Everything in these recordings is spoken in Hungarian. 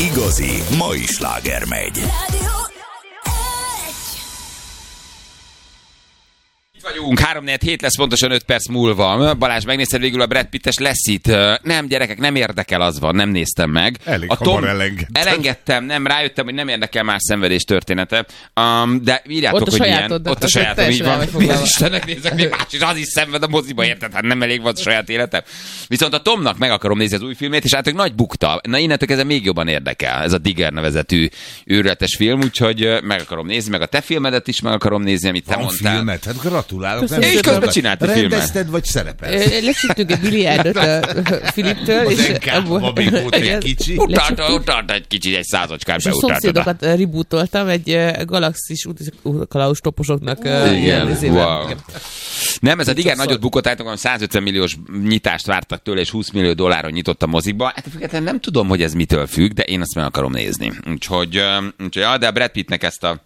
igazi mai sláger megy. Vagyunk, 3-4 lesz pontosan 5 perc múlva. Balázs, megnézted végül a Brad Pitt-es lesz itt? Nem, gyerekek, nem érdekel, az van, nem néztem meg. Elég a hamar elengedtem. Elengedtem, nem, rájöttem, hogy nem érdekel más szenvedés története. De írjátok, ott hogy ilyen. Ott a sajátom, így van. Mi az Istennek nézek, még más is, az is szenved a moziba, érted? Hát nem elég van a saját életem. Viszont a Tomnak meg akarom nézni az új filmét, és hát ők nagy bukta. Na innentől kezdve még jobban érdekel. Ez a Digger nevezetű őrületes film, úgyhogy meg akarom nézni, meg a te filmedet is meg akarom nézni, amit te mondtál. Filmet? Hát gratulálok. És közben csináltad filmet. Rendezted, vagy szerepelsz? Lesüttünk egy biliárdot a Filiptől, és abban még volt egy kicsi. Utált egy kicsit, egy százocskát és a beutáltad. szomszédokat rebootoltam egy galaxis Klaus toposoknak. Igen, wow. Nem, ez a Digger nagyot bukott, állítom, 150 milliós nyitást vártak tőle, és 20 millió dolláron nyitott a mozikba. Hát függetlenül nem tudom, hogy ez mitől függ, de én azt meg akarom nézni. Úgyhogy ja, de a Brad Pittnek ezt a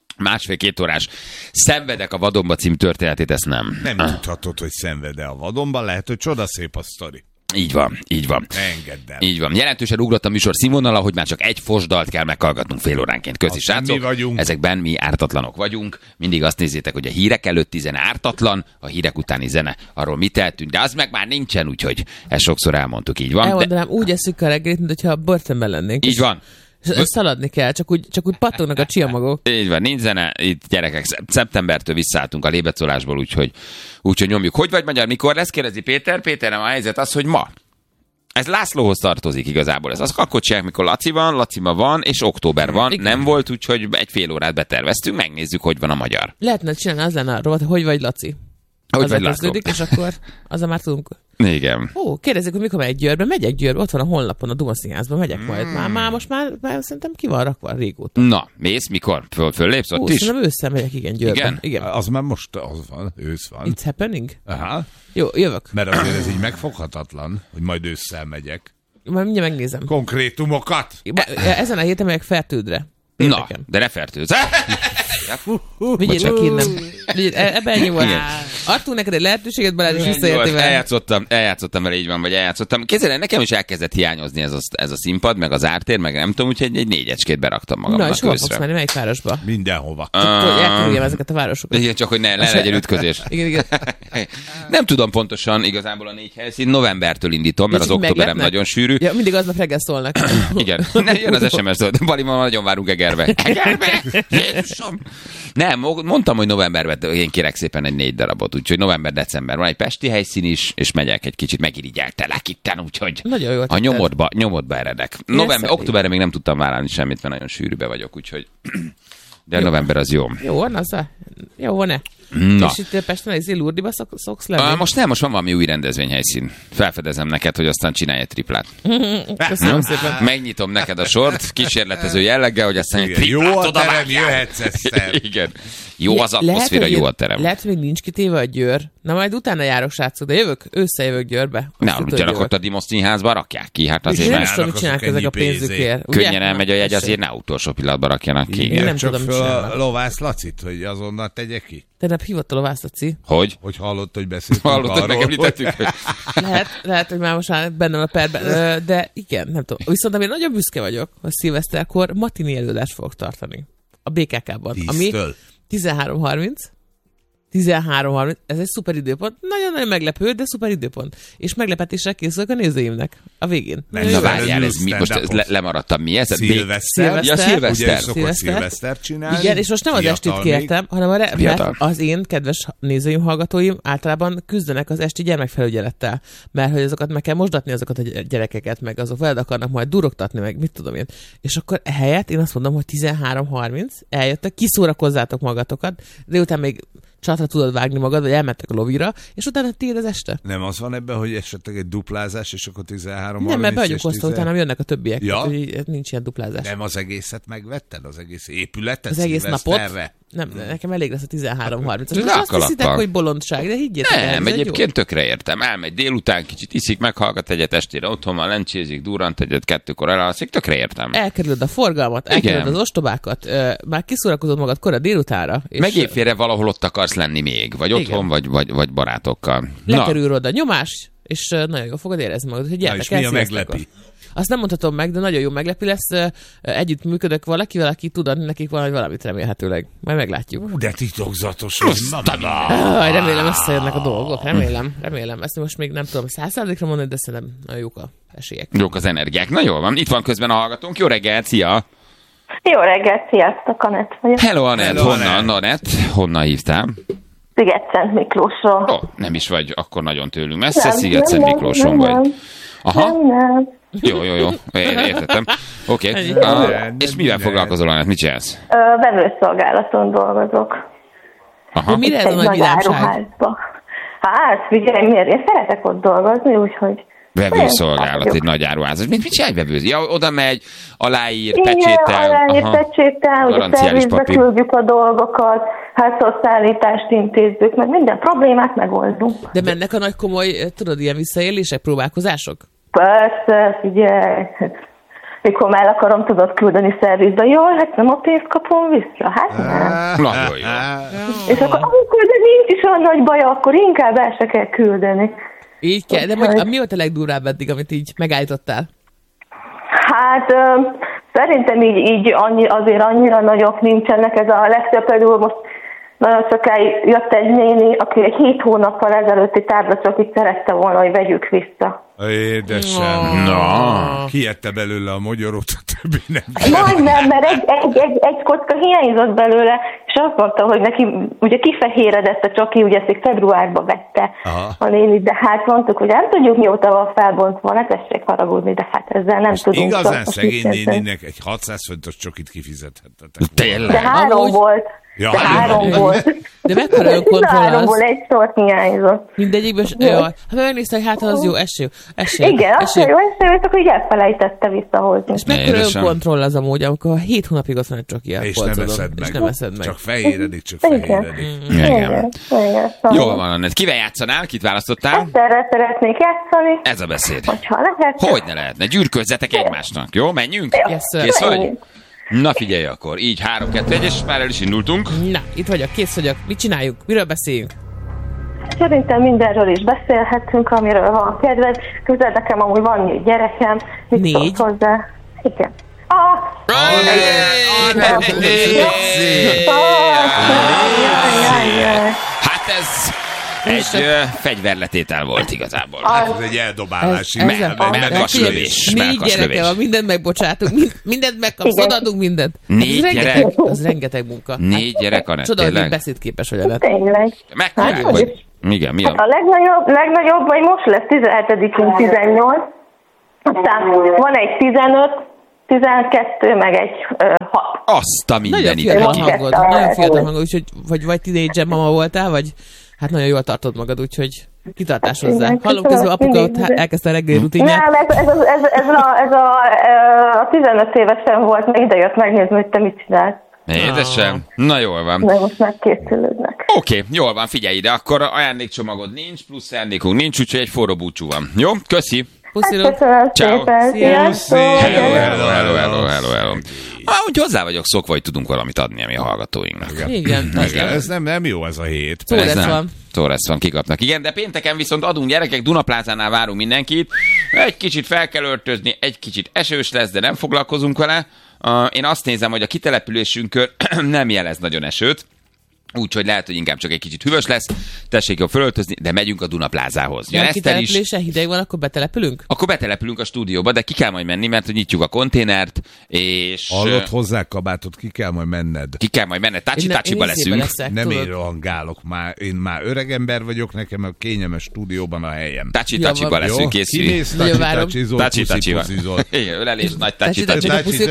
1,5-2 órás Szenvedek a vadonba című történetét, ezt nem. Nem tudhatod, hogy szenved-e a vadonban, lehet, hogy csodaszép a sztori. Így van, így van. Engedd el. Így van. Jelentősen ugrott a műsor színvonala, hogy már csak egy fosdalt kell meghallgatnunk fél óránként. Köszi, srácok. Mi vagyunk. Ezekben mi ártatlanok vagyunk. Mindig azt nézzétek, hogy a hírek előtti zene ártatlan, a hírek utáni zene arról mit eltűnt, de az meg már nincsen, úgyhogy ezt sokszor elmondtuk, így van. Elmondanám, úgy eszük a reggelit, mint hogyha börtönben lennénk. Így van. Szaladni kell, csak úgy pattognak a csiamagok. Így van, nincs zene, itt gyerekek, szeptembertől visszaálltunk a lébecolásból, úgyhogy nyomjuk. Hogy vagy magyar, mikor lesz? Kérdezi Péter. Péter, nem a helyzet az, hogy ma. Ez Lászlóhoz tartozik igazából. Ez az akkor csinálják, mikor Laci ma van, és október van. Igen. Nem volt, úgyhogy egy fél órát beterveztünk, megnézzük, hogy van a magyar. Lehetne csinálni, az lenne arról, hogy vagy Laci. Hogy vagy László. És akkor azzal már tudunk. Igen. Kérdezik, hogy mikor megy Győrbe. Megyek Győrbe, ott van a honlapon a Duma Színházban, megyek majd. Most már szerintem ki van rakva régóta. Na, mész, mikor? Föllépsz ott is? Szerintem ősszel megyek, igen, Győrbe. Igen? Az már most az van, ősz van. It's happening? Aha. Jó, jövök. Mert azért ez így megfoghatatlan, hogy majd ősszel megyek. Majd mindjárt megnézem. Konkrétumokat? Ezen a héten megyek Fertődre. Na, de ne fertőzz. Vigyétek innen. Ebben ennyi volt. Adtunk neked egy lehetőséget, Balázs, és visszaértél vele. Eljátszottam vele, így van, vagy eljátszottam. Képzelj, nekem is elkezdett hiányozni ez a színpad, meg az ártér, meg nem tudom, úgyhogy egy 4-ecskét beraktam magamnak. Na, és hova fogsz menni? Melyik városba? Mindenhova. Elkerüljem ezeket a városokat. Igen, csak hogy ne legyen ütközés. Igen. Nem tudom pontosan igazából a 4 helyszín. Novembertől indítom, mert az októberem nagyon sűrű. Ja, mindig aznap reggel szólnak. Igen. Jön az SMS-től. Baliban nagyon várunk Egerbe. Egerbe! Jézusom! Nem, mondtam, hogy novemberben én kérek szépen egy 4 darabot, úgyhogy november-december van egy pesti helyszín is, és megyek egy kicsit, megirigyeltelek itten, úgyhogy a nyomodba eredek. Októberre még nem tudtam vállalni semmit, mert nagyon sűrűbe vagyok, úgyhogy de november az jó. Jó van, jó van-e? Na. És itt Pesten egy Lourdiba szoksz lenni? Most van valami új rendezvényhelyszín. Felfedezem neked, hogy aztán csinálj egy triplát. Köszönöm szépen. Megnyitom neked a sort, kísérletező jelleggel, hogy aztán egy triplát jó a terem, jöhetsz Eszter. Igen. Jó az atmoszféra, jó a terem. Lehet, hogy nincs kitéve a Győr. Na majd utána járok, srácok, de össze jövök Győrbe. Ne aludjanak ott a Dimos Színházba, rakják ki. Hát azért nem tudom, mit csinálnak ezek a pénzükért. Könnyen elmegy a jegy, azért ne utolsó pillanatban rakjanak ki. Én nem tudom, mit csinálnak. Lovász Lacit, hogy azonnal tegye ki. Tegnap hívott a Lovász Laci. Hogy? Hogy hallott, hogy beszéltünk arról. Hallott, hogy megemlítettük. Lehet, hogy már most már bennem a perben, de igen, nem tudom. Viszont én nagyon büszke vagyok, hogy szilveszterkor matini előadást fogok tartani. A BKK-ban. Ami 13:30, ez egy szuper időpont. Nagyon-nagyon meglepő, de szuper időpont. És meglepetésre készülök a nézőimnek a végén. Na várjál, ez mi? Most lemaradtam. Mi ez? Szilveszter. Ja, Szilveszter. Ugye szilveszter csinálni. Igen, és most nem az estit kértem, hanem az én kedves nézőim, hallgatóim általában küzdenek az esti gyermekfelügyelettel. Mert hogy azokat meg kell mosdatni, azokat a gyerekeket, meg azok veled akarnak majd durogtatni, meg mit tudom én. És akkor ehelyett én azt mondom, hogy 13:30 eljöttek, kiszórakozzátok magatokat, de utána még csatra tudod vágni magad, vagy elmentek a lovira, és utána tiéd az este. Nem az van ebben, hogy esetleg egy duplázás, és akkor 13:30. Nem, mert be vagyunk osztva, utána jönnek a többiek. Ja? Tehát, nincs ilyen duplázás. Nem az egészet megvetted? Az egész épületet? Az egész napot? Nem, nekem elég lesz a 13:30. Most azt hiszitek, hogy bolondság, de higgyétek el. Nem, egyébként tökre értem. Elmegy délután, kicsit iszik, meghallgat egyet, estére otthon van, lencsézik, durrant egyet, 2-kor elalszik, tökre értem. Elkerülöd a forgalmat, elkerülöd az ostobákat, már kiszórakozod magad kora délutánra. Meg évfélre valahol ott akarsz lenni még, vagy otthon, vagy barátokkal. Lekerülöd a nyomás, és nagyon jól fogod érezni magad, hogy gyertek el. És mi a meglepi? Azt nem mondhatom meg, de nagyon jó meglepi lesz. Együtt működök valakivel, aki tud adni nekik valamit remélhetőleg. Majd meglátjuk. De titokzatos. Remélem összejönnek a dolgok. Remélem. Ezt most még nem tudom 100%-ra mondani, de szerintem nagyon jók a esélyek. Jók az energiák. Na jól van, itt van közben a hallgatónk. Jó reggelt, szia! Jó reggelt, sziasztok, Anett vagyok. Hello, Anett. Honnan hívtál? Sziget-Szent Miklósról. Nem is vagy akkor nagyon tőlünk messze, Sziget-Szent Miklóson vagy. Aha. Nem. Jó. Értettem. Oké. És mivel foglalkozol, Anett? Mit csinálsz? Vevőszolgálaton dolgozok. Aha. Mi lehet a nagy vidámság? Hát, figyelj, miért? Én szeretek ott dolgozni, úgyhogy... Vevőszolgálat, egy nagy áruházas. Mit csinálj vevőzni? Ja, oda megy, aláír, igen, pecséttel. aláír, pecséttel, hogy szervizbe küldjük a dolgokat, házhoz szállítást intézzük, meg minden problémát megoldunk. De mennek a nagy komoly, tudod, ilyen visszaélések, próbálkozások? Persze, figyelj. Mikor már akarom, tudod küldeni szervizbe. Jól, hát nem a pénzt kapom vissza. Hát nem. Nagyon jó. És akkor amikor de nincs is olyan nagy baja, akkor inkább el se kell küldeni. Így kell, de mondjuk, mi volt a legdurvább eddig, amit így megállítottál? Hát szerintem így azért annyira nagyok nincsenek. Ez a legtöbb például most nagyon sokáig jött egy néni, aki egy 7 hónappal ezelőtti táblacsokit szerette volna, hogy vegyük vissza. Édesem. Na. Kiette belőle a magyarót, a többi nem. Majdnem, mert egy kocka hiányzott belőle, és azt mondta, hogy neki ugye kifehéredett a csoki, ugye ezt februárba vette a néni, de hát mondtuk, hogy nem tudjuk mióta van felbontva, ne tessék haragudni, de hát ezzel nem most tudunk. Igazán szegény néninek egy 600 fontos csokit kifizethettetek. Tényleg? De 3 volt. Ja, de 3 volt. De mekkora önkontroll az? 3-ból egy sort hiányzott. Mindegyikből, hát megnézte, hogy hát az jó, eső. Igen, az jó eső, csak hogy elfelejtette visszahozni. És mekkora önkontroll az amúgy, amikor 7 hónapig ott van egy csoki a polcodon, és nem eszed meg. Csak fehéredik, csak fehéredik. Igen. Jól van, Anett. Kivel játszanál? Kit választottál? Egyszerre szeretnék játszani. Ez a beszéd. Hogyha lehet. Hogy ne lehetne? Gyűrközzetek egymásnak. Jó, menjünk? Yes, sir. Kész vagy? Na figyelj akkor, így 3-2-1, és már el is indultunk. Na, itt vagyok, kész vagyok. Mit csináljuk? Miről beszéljünk? Szerintem mindenről is beszélhetünk, amiről van kedved. Közel nekem amúgy van 4 gyerekem. Mit 4? szólsz hozzá? Igen. Hát ez egy fegyverletétel volt igazából. Ez egy eldobálás. Megkaslövés. 4 gyereke van, mindent megbocsátunk, mindent megkapsz, odaadunk mindent. 4 gyerek? Az rengeteg munka. 4 gyerek, Anett, Csoda, hogy tényleg? beszédképes vagy, Anett. Tényleg. Megkapják, vagy? Igen, mi A legnagyobb, majd most lesz 17-én 18. Aztán van egy 15, 12, meg egy 6. Azt a Nagyon mindenit. fiatal hangod, nagyon fiatal hangod, úgyhogy vagy teenager mama voltál, vagy hát nagyon jól tartod magad, úgyhogy kitartás hozzá. Hallom közben apuka ott elkezdte a reggeli rutinját. Nem, ez a 15 évesen volt, meg idejött megnézni, hogy te mit csinálsz. Édesem. Na jól van. De most megkészülődnek. Oké, jól van, figyelj ide, akkor ajándékcsomagod nincs, plusz ajándékunk nincs, úgyhogy egy forró búcsú van. Jó? Köszi. Puszilok. Köszönöm szépen. Sziasztok. Hello. Úgy hozzá vagyok szokva, hogy tudunk valamit adni a mi hallgatóinknak. Igen. Ez nem jó ez a hét. Torres van, kikapnak. Igen, de pénteken viszont adunk, gyerekek, Dunaplázánál várunk mindenkit. Egy kicsit fel kell öltözni, egy kicsit esős lesz, de nem foglalkozunk vele. Én azt nézem, hogy a kitelepülésünkön nem jelez nagyon esőt. Úgyhogy lehet, hogy inkább csak egy kicsit hűvös lesz. Tessék jól fölöltözni, de megyünk a Dunaplázához. Ja, kitelepülése hideg van, akkor betelepülünk? Akkor betelepülünk a stúdióba, de ki kell majd menni, mert hogy nyitjuk a konténert, és... Hallott hozzá kabátot, ki kell majd menned. Tácsi-tácsiba leszünk. Nem én rohangálok már, én már öreg ember vagyok, nekem a kényelmes stúdióban a helyem. Tácsi-tácsiba leszünk, készülj. Kimész, tácsi-tácsizol. Igen, ölelés, nagy tácsi-tácsi.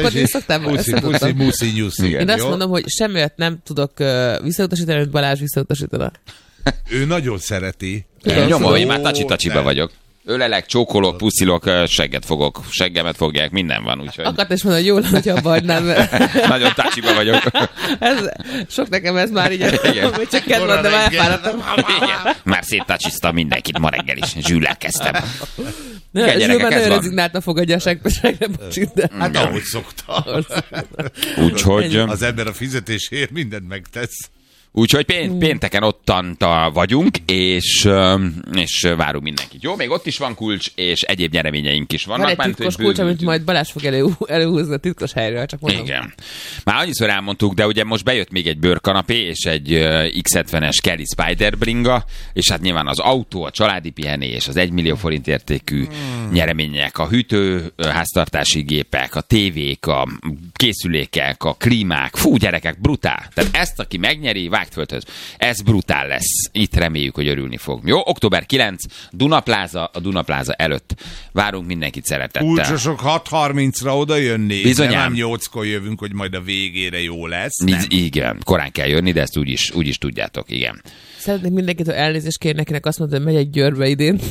Puszi-nyuszi. Én azt mondom, hogy semmiért nem tudok visszautasítani, hogy Balázs visszautasítana. Ő nagyon szereti. Nyomom, hogy már tácsi-tácsiba vagyok. Ölelek, csókolok, puszilok, segget fogok, seggemet fogják, minden van, úgyhogy... Akart is mondani, hogy jól, hogyha abba hagynám. Nagyon tácsiba vagyok. Sok nekem ez már így, hogy csak kedv van, de már elfáradtam. Már széttácsiztam mindenkit ma reggel is, zsűllel kezdtem. Zsűl már nagyon rezignáltan fogadja a segre bocsit. Hát ahogy szokta. Úgyhogy... Az ember a fizetésért mindent megtesz. Úgyhogy pénteken ottan vagyunk, és várunk mindenkit. Jó, még ott is van kulcs, és egyéb nyereményeink is vannak. Van egy titkos kulcs, amit majd Balázs fog előhúzni a titkos helyről, csak mondom. Igen. Már annyiszor elmondtuk, de ugye most bejött még egy bőrkanapé, és egy X70-es Kelly Spider bringa, és hát nyilván az autó, a családi pihenés, az 1 millió forint értékű nyeremények, a hűtő háztartási gépek, a tévék, a készülékek, a klímák. Fú, gyerekek, brutál. Tehát ezt, aki megnyeri, vágt földhöz. Ez brutál lesz. Itt reméljük, hogy örülni fog. Jó, október 9, Dunapláza, a Dunapláza előtt. Várunk mindenkit szeretettel. Kulcsosok 6:30-ra oda jönni. Bizonyám. Nem 8-kor jövünk, hogy majd a végére jó lesz. Igen, korán kell jönni, de ezt úgyis tudjátok, igen. Szeretnék mindenkitől elnézést kérni, nekinek azt mondta, hogy megyek Győrbe idén.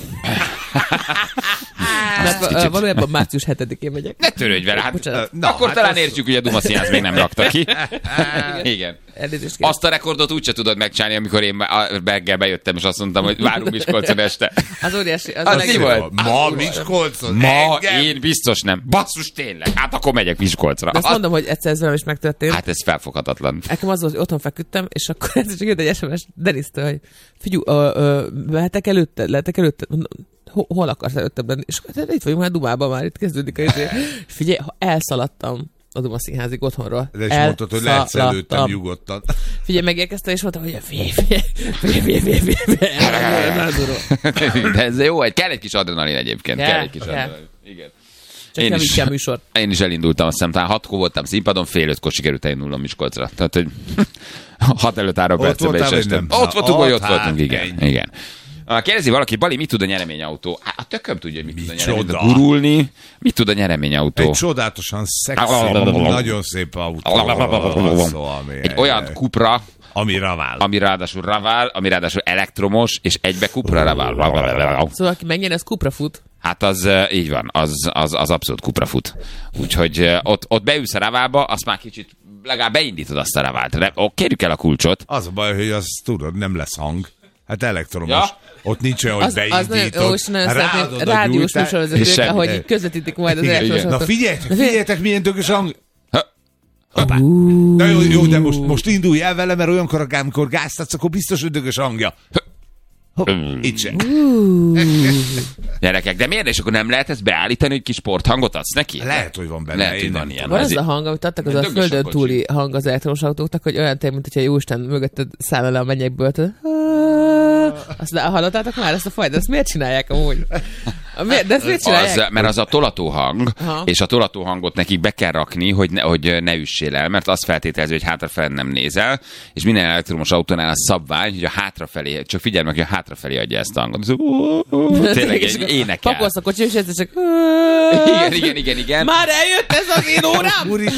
Mert valójában március 7-én megyek. Ne törődj vele, hát akkor talán értjük, hogy a Duma Színház még nem rakta ki. Igen. Azt a rekordot úgyse tudod megcsinálni, amikor én reggel bejöttem, és azt mondtam, hogy várunk Miskolcon este. Az óriási. Az mi volt? Ma Miskolcon? Ma én biztos nem. Basszus, tényleg. Hát akkor megyek Miskolcra. De azt mondom, hogy egyszer ez velem is megtörtént. Hát ez felfoghatatlan. Nekem az volt, hogy otthon feküdtem, és akkor ez csak jött egy SMS Denisztől, hogy figyelj, lehetek előtte? Hol akarsz előtte lenni? És itt vagyunk már Dumában, már itt kezdődik a izé. Figyelj, elszaladtam a Duma Színházig otthonról. De is mondtad, hogy lehetsz előttem nyugodtan. Figyelj, megérkeztem, és mondtam, hogy figyelj. De ez jó, kell egy kis adrenalin egyébként. Kell egy kis adrenalin. Igen. Én is elindultam, azt hiszem, talán 6-kor voltam színpadon, 4:30-kor sikerült elindulnom Miskolcra. Tehát, hogy 6 előtt 3 percben is estem. Ott voltunk, hogy ott voltunk, igen. Kérdezi valaki, Bali, mit tud a nyereményautó? Hát a tököm tudja, hogy mit tud a nyereményautó. Gurulni, mit tud a nyereményautó? Egy csodálatosan szexi, nagyon szép autó. Egy olyan Cupra, ami ravál. Ami ráadásul elektromos, és egybe Cupra ravál. Szóval aki megnyeri, az Cupra fut. Hát az így van, az abszolút Cupra fut. Úgyhogy ott beülsz a raválba, azt már kicsit legalább beindítod azt a ravált. Kérjük el a kulcsot. Az a baj, hogy azt tudod, nem lesz hang. Hát elektromos. Ja. Ott nincs olyan, hogy beindítod. Az nagyon szeretném rádiós műsorvezetők, ahogy közvetítik majd az elektromos. Na figyeljetek, milyen tökös hang. Na jó, de most indulj el vele, mert olyankor, amikor gáztatsz, akkor biztos, hogy dögös hangja. Itt sem. Gyerekek, de miért? És akkor nem lehet ezt beállítani, hogy kis sporthangot adsz neki? Lehet, hogy van benne. Lehet, hogy van ilyen. Van az a hang, amit adtak, az a földön túli hang az elektromos autóknak, hogy olyan mint hogyha Jóisten mögötted szállna le a mennyekből. Azt hallottátok már ezt a fajt? Ezt miért csinálják amúgy? De ezt miért csinálják? Mert az a tolatóhang, és a tolatóhangot nekik be kell rakni, hogy ne üssél el, mert azt feltételezi, hogy hátrafelé nem nézel, és minden elektromos autónál a szabvány, hogy a hátrafelé, csak figyelj meg, hogy a hátrafelé adja ezt a hangot. Tényleg egy énekel. Pakolsz a kocsi, és ez csak... Igen. Már eljött ez az én órám!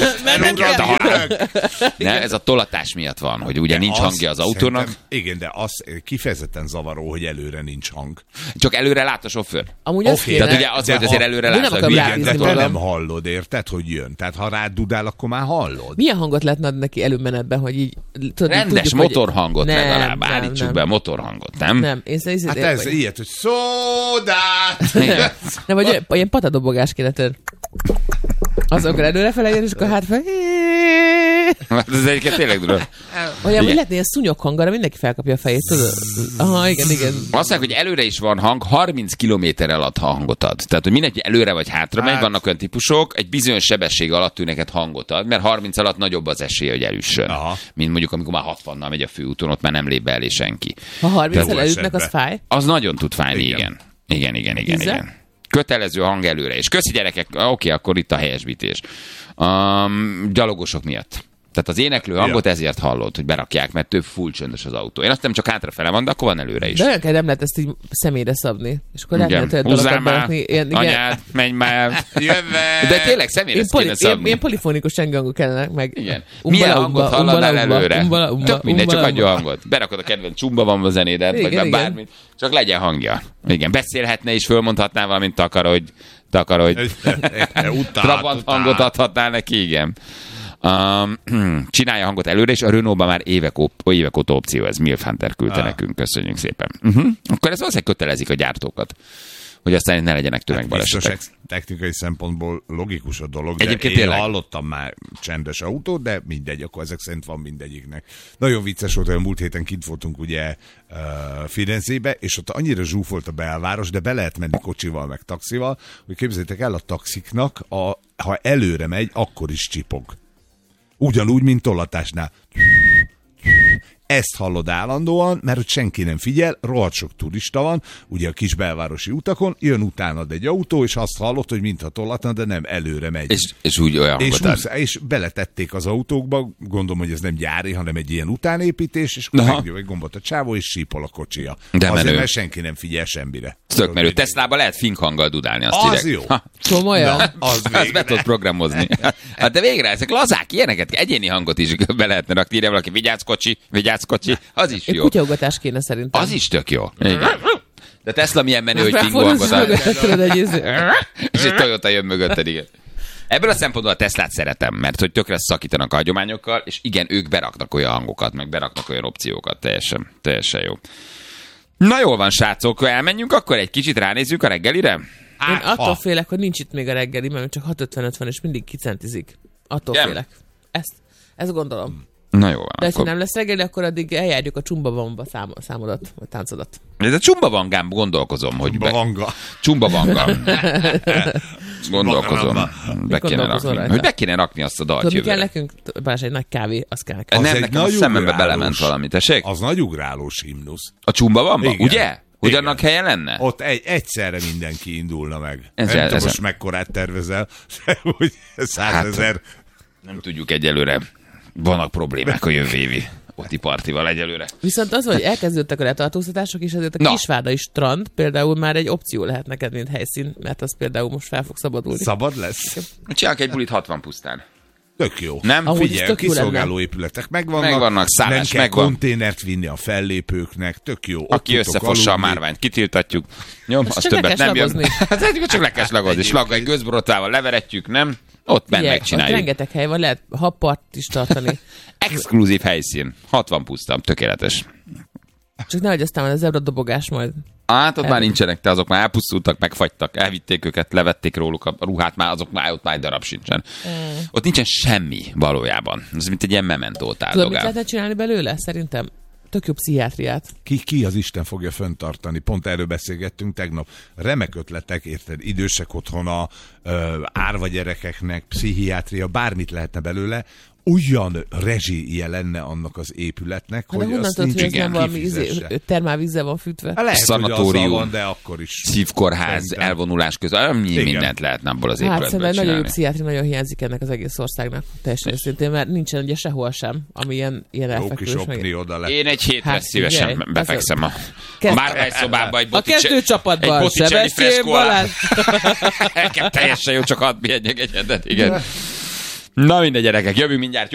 Ne, ez a tolatás miatt van, hogy ugye nincs hangja az autónak. Igen, de az kifejezetten zavaró, hogy előre nincs hang. Csak előre lát a sofőr. Amúgy az kéne. Tehát ugye az, hogy azért előre látsz a hülyén. De te nem hallod, érted, hogy jön. Tehát ha rád dudál, akkor már hallod. Milyen hangot lehetne adni neki előmenetben, hogy így... Rendes motorhangot legalább. Állítsuk be a motorhangot, nem? Nem. Hát ez ilyet, hogy szódát! Nem, vagy ilyen patadobogás kéne tenni. Azokra előrefele jön, és akkor hátfele... Ez egyiket tényleg durva. Olyan, hogy lehetne ilyen szúnyog hang, arra mindenki felkapja a fejét, tudod? Aha, igen. Azt mondják, hogy előre is van hang, 30 km/h alatt hangot ad. Tehát, hogy mindenki előre vagy hátra megy, vannak olyan típusok, egy bizonyos sebesség alatt ő neked hangot ad, mert 30 alatt nagyobb az esélye, hogy elüssön. Mint mondjuk, amikor már 60-nal megy a főúton, ott már nem lép be elé senki. Ha 30-al elütnek, az fáj? Az nagyon tud fájni, igen. Kötelező hang előre. És köszi gyerekek, oké, akkor itt a helyesbítés. Gyalogosok miatt. Tehát az éneklő hangot ezért hallod, hogy berakják, mert több full csöndes az autó. Én azt nem csak hátrafele van, de akkor van előre is. De olyan kell, nem lehet ezt így személyre szabni. És akkor lehet húzzál már, anyád, menj már, jöve. De tényleg személyre kéne szabni. Ilyen polifonikus csengőhangok kellene meg. Igen. Milyen hangot hallanál előre? Tök mindegy, csak adja a hangot. Berakod a kedvenc csumba van a zenédet, vagy bármit. Csak legyen hangja. Igen, beszélhetne és fölmondhatná valamint takar, hogy Trabant hangot adhatnál neki, igen. Csinálja hangot előre, és a Renault-ban már évek óta opció, ez Milf Hunter küldte nekünk, köszönjük szépen. Akkor ez valószínűleg kötelezik a gyártókat, hogy aztán ne legyenek tömegbalesetek. Biztos technikai szempontból logikus a dolog, Egyébként de én tényleg hallottam már csendes autót, de mindegy, akkor ezek szerint van mindegyiknek. Nagyon vicces volt, olyan múlt héten kint voltunk ugye Firenzébe, és ott annyira zsúfolt a belváros, de be lehet menni kocsival, meg taxival, hogy képzeljétek el, a taxiknak, ha előre megy, akkor is csipog. Ugyanúgy, mint tollatásnál. Ezt hallod állandóan, mert hogy senki nem figyel, rohadt sok turista van, ugye a kis belvárosi utakon, jön utánad egy autó, és azt hallod, hogy mintha tollatna, de nem, előre megy. És úgy olyan és beletették az autókba, gondolom, hogy ez nem gyári, hanem egy ilyen utánépítés, és akkor megnyom egy gombot a csávó, és sípol a kocsia. De azért, menő. mert senki nem figyel semmire. Tök menő. Teslába lehet finkhanggal dudálni, azt Az direkt. jó. Komolyan? Az be tudod programozni. Hát de végre, ezek lazák, ilyeneket, egyéni hangot is be lehetne rakni, írja valaki, vigyázz kocsi, az is Egy jó. kutyaugatás kéne szerintem. Az is tök jó. Igen. De Tesla milyen menő, hogy fingó hangot áll. És egy Toyota jön mögötted, igen. Ebből a szempontból a Teslát szeretem, mert hogy tökre szakítanak a hagyományokkal, és igen, ők beraknak olyan hangokat, meg beraknak olyan opciókat, teljesen jó. Na jól van, srácok, elmenjünk, akkor egy kicsit ránézzük a reggelire? Én attól félek, hogy nincs itt még a reggeli, mert csak 6:50 és mindig kicentizik. Attól félek. Ezt gondolom. Na jó van. De ha nem lesz reggeli, akkor addig eljárjuk a Csumbavanga számodat, vagy táncodat. Ez a Csumbavangán gondolkozom, hogy... Csumbavanga. Gondolkozom. Be kéne rakni azt a dalt jövőre. Tudod, mi kell nekünk? Bár egy nagy kávé, az kell nekünk. Nem, nekem a szemembe belement valami, tessék? Az nagy ugrálós himnusz. A Csumbavanga, ugye? Hogy annak helye lenne? Ott egyszerre mindenki indulna meg. Nem tudom, most mekkorát tervezel, hogy 100 000... Nem tudjuk egyelőre. Vannak problémák a jövő évi Oti partival egyelőre. Viszont az, hogy elkezdődtek a letartóztatások, és ezért a Kisvárdai strand például már egy opció lehet neked, mint helyszín, mert az például most fel fog szabadulni. Szabad lesz? Csinálok egy bulit 60 pusztán. Tök jó. Nem? Figyelj, a kiszolgáló épületek megvannak, szállás nem kell megvan. Konténert vinni a fellépőknek, tök jó. Aki összefossa a márványt, kitiltatjuk. Nyom, az többet nem jön. Csak le kell slagozni. Egy gőzborotvával leveretjük, nem? Ott bent megcsináljuk. Ott rengeteg hely van, lehet habpart is tartani. Exkluzív helyszín. 60 pusztam, tökéletes. Csak nehogy aztán van az zebradobogás majd. Hát ott már nincsenek, te azok már elpusztultak, megfagytak, elvitték őket, levették róluk a ruhát, már azok már ott már egy darab sincsen. Ott nincsen semmi valójában. Ez mint egy ilyen mementót áldogál. Tudod, mit lehetne csinálni belőle? Szerintem tök jó pszichiátriát. Ki az Isten fogja fenntartani? Pont erről beszélgettünk tegnap. Remek ötletek, érted? Idősek otthona, árva gyerekeknek, pszichiátria, bármit lehetne belőle. Olyan rezsije lenne annak az épületnek, hogy azt nincs igen valami termálvízzel van fűtve. Lehet, szanatórium, van, de akkor is. Szívkórház, elvonulás közben, mindent lehetne abból az épületből csinálni. Nagyon jó pszichiátria, nagyon hiányzik ennek az egész országnak. Teljesen őszintén, mert nincsen ugye sehol sem, ami ilyen elfekvős. Én egy hétre szívesen befekszem a Márvány szobába egy kezdőcsapatban. Sebestyén Balázs. Teljesen jó, csak hadd pihenjek egyedet, igen. Na mindegy, gyerekek, jövünk mindjárt.